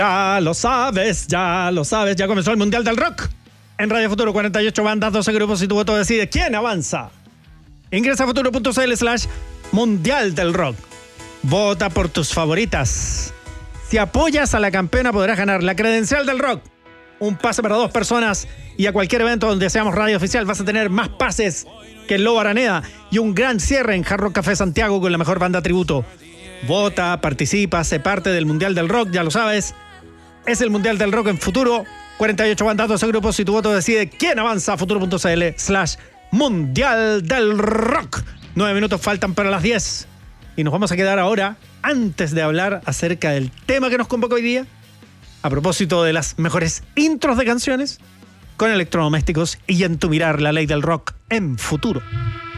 Ya comenzó el Mundial del Rock. En Radio Futuro, 48 bandas, 12 grupos y tu voto decide quién avanza. Ingresa a futuro.cl/Mundial del Rock. Vota por tus favoritas. Si apoyas a la campeona podrás ganar la credencial del rock, un pase para 2 personas, y a cualquier evento donde seamos radio oficial vas a tener más pases que el Lobo Araneda y un gran cierre en Hard Rock Café Santiago con la mejor banda tributo. Vota, participa, sé parte del Mundial del Rock, ya lo sabes. Es el Mundial del Rock en Futuro. 48 bandas, 12 grupos y tu voto decide quién avanza a futuro.cl/Mundial del Rock. 9 minutos faltan para las 10. Y nos vamos a quedar ahora, antes de hablar acerca del tema que nos convoca hoy día, a propósito de las mejores intros de canciones, con electrodomésticos y en tu mirar la ley del rock en Futuro.